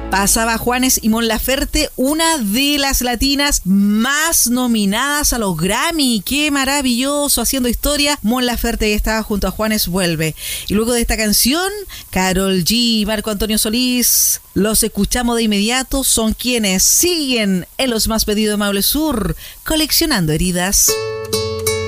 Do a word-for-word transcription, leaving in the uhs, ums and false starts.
Pasaba Juanes y Mon Laferte, una de las latinas más nominadas a los Grammy. ¡Qué maravilloso! Haciendo historia, Mon Laferte, que estaba junto a Juanes, vuelve. Y luego de esta canción, Karol G, Marco Antonio Solís, los escuchamos de inmediato. Son quienes siguen en los más pedidos de Maule Sur, coleccionando heridas.